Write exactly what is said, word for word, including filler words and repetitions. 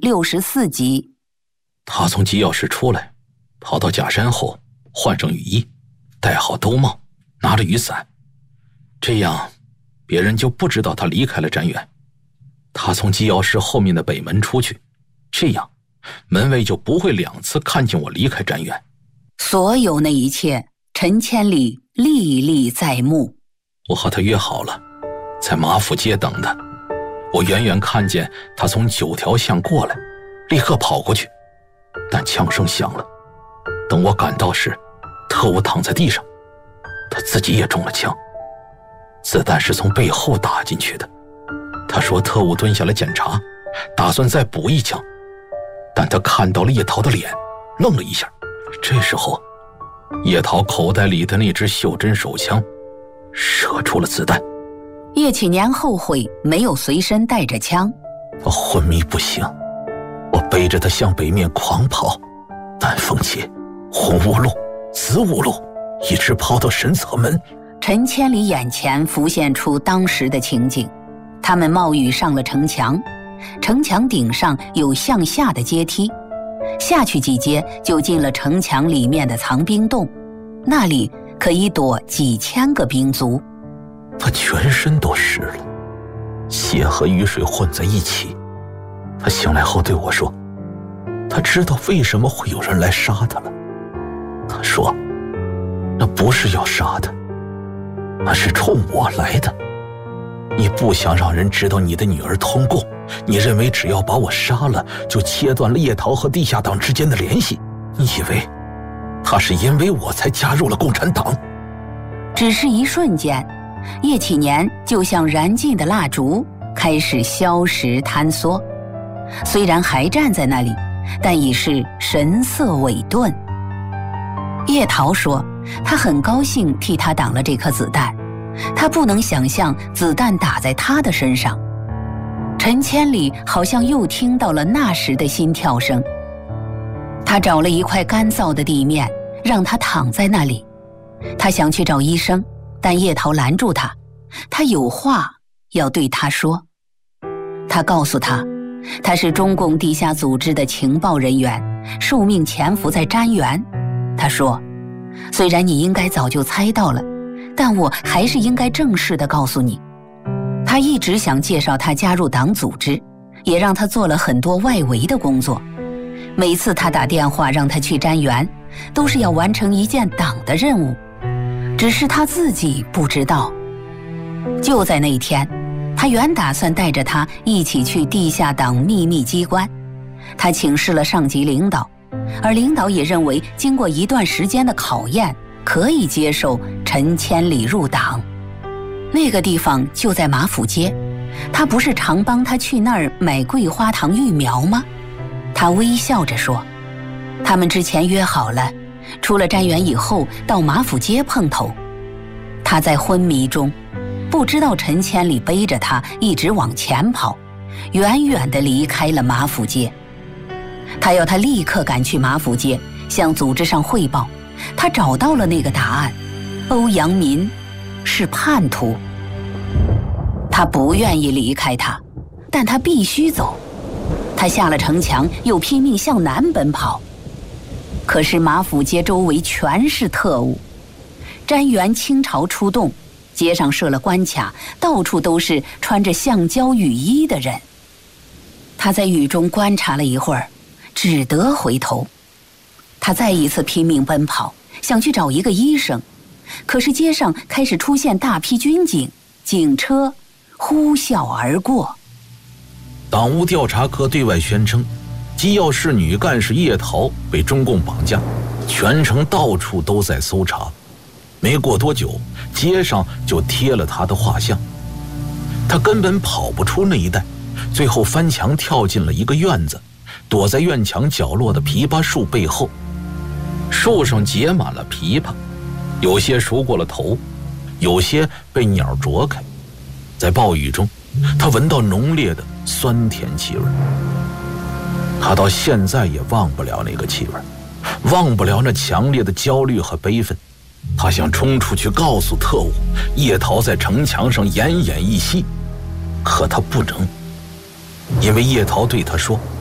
六十四集。 他从机要室出来，跑到假山后，换上雨衣，戴好兜帽，拿着雨伞，这样别人就不知道他离开了瞻园。他从机要室后面的北门出去，这样门卫就不会两次看见我离开瞻园。 所有那一切，陈千里历历在目。 我和他约好了，在马府街等他。我远远看见他从九条巷过来，立刻跑过去，但枪声响了。等我赶到时，特务躺在地上，他自己也中了枪，子弹是从背后打进去的。他说特务蹲下来检查，打算再补一枪，但他看到了叶桃的脸，愣了一下。这时候叶桃口袋里的那支袖珍手枪射出了子弹。 叶启年后悔没有随身带着枪。 我昏迷不醒，我背着他向北面狂跑，南风街、红屋路、子午路，一直跑到神策门。 陈千里眼前浮现出当时的情景，他们冒雨上了城墙，城墙顶上有向下的阶梯，下去几阶就进了城墙里面的藏兵洞，那里可以躲几千个兵卒。 他全身都湿了，血和雨水混在一起。他醒来后对我说，他知道为什么会有人来杀他了。他说，那不是要杀他，那是冲我来的。你不想让人知道你的女儿通共，你认为只要把我杀了，就切断了叶桃和地下党之间的联系。你以为他是因为我才加入了共产党？ 只是一瞬间，叶启年就像燃尽的蜡烛，开始消蚀坍缩。虽然还站在那里，但已是神色萎顿。叶桃说，他很高兴替他挡了这颗子弹，他不能想象子弹打在他的身上。陈千里好像又听到了那时的心跳声。他找了一块干燥的地面，让他躺在那里。他想去找医生，但叶桃拦住他，他有话要对他说。他告诉他，他是中共地下组织的情报人员，受命潜伏在瞻园。他说，虽然你应该早就猜到了，但我还是应该正式地告诉你。他一直想介绍他加入党组织，也让他做了很多外围的工作。每次他打电话让他去瞻园，都是要完成一件党的任务，只是他自己不知道。就在那一天，他原打算带着他一起去地下党秘密机关。他请示了上级领导，而领导也认为经过一段时间的考验，可以接受陈千里入党。那个地方就在马府街，他不是常帮他去那儿买桂花糖育苗吗？他微笑着说，他们之前约好了，出了瞻园以后到马府街碰头。他在昏迷中，不知道陈千里背着他一直往前跑，远远地离开了马府街。他要他立刻赶去马府街，向组织上汇报，他找到了那个答案，欧阳民是叛徒。他不愿意离开他，但他必须走。他下了城墙，又拼命向南奔跑。可是马府街周围全是特务，瞻园倾巢出动，街上设了关卡，到处都是穿着橡胶雨衣的人。他在雨中观察了一会儿，只得回头。他再一次拼命奔跑，想去找一个医生，可是街上开始出现大批军警，警车呼啸而过。 党务调查科对外宣称，机要室女干事叶桃被中共绑架，全城到处都在搜查。没过多久，街上就贴了他的画像。他根本跑不出那一带，最后翻墙跳进了一个院子，躲在院墙角落的枇杷树背后。树上结满了枇杷，有些熟过了头，有些被鸟啄开。在暴雨中，他闻到浓烈的酸甜气味。他到现在也忘不了那个气味，忘不了那强烈的焦虑和悲愤。他想冲出去告诉特务，叶桃在城墙上奄奄一息，可他不能，因为叶桃对他说，